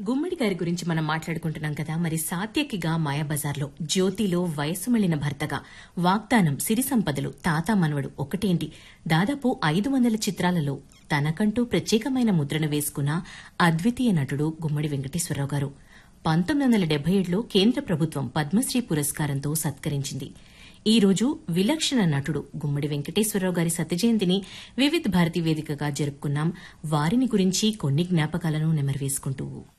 గుమ్మడి గారి గురించి మనం మాట్లాడుకుంటున్నాం కదా. మరి సాత్యకిగా మాయాబజార్లో, జ్యోతిలో వయసు మళ్లిన భర్తగా, వాగ్దానం, సిరి సంపదలు, తాత మనవడు ఒకటేంటి దాదాపు 500 చిత్రాలలో తనకంటూ ప్రత్యేకమైన ముద్రను వేసుకున్న అద్వితీయ నటుడు గుమ్మడి వెంకటేశ్వరరావు గారు. 1977లో కేంద్ర ప్రభుత్వం పద్మశ్రీ పురస్కారంతో సత్కరించింది. ఈ రోజు విలక్షణ నటుడు గుమ్మడి వెంకటేశ్వరరావు గారి శతజయంతిని వివిధ భారతి వేదికగా జరుపుకున్నాం. వారిని గురించి కొన్ని జ్ఞాపకాలను నెమరువేసుకుంటూ